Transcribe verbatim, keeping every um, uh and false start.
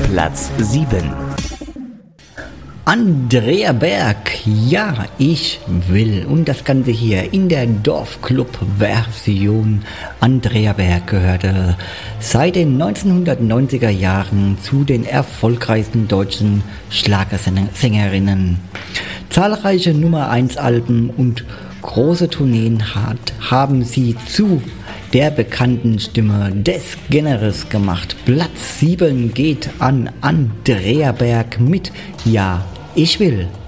Platz sieben. Andrea Berg, ja, ich will. Und das Ganze hier in der Dorfclub-Version. Andrea Berg gehörte seit den neunzehnhundertneunziger Jahren zu den erfolgreichsten deutschen Schlagersängerinnen. Zahlreiche Nummer eins Alben und große Tourneen hat, haben sie zu der bekannten Stimme des Genres gemacht. Platz sieben geht an Andrea Berg mit Ja, ich will.